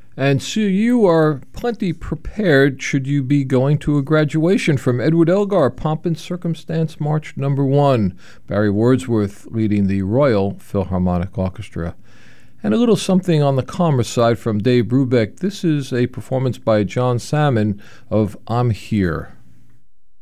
And so you are plenty prepared should you be going to a graduation from Edward Elgar, Pomp and Circumstance March Number 1. Barry Wordsworth leading the Royal Philharmonic Orchestra. And a little something on the calmer side from Dave Brubeck. This is a performance by John Salmon of I'm Here.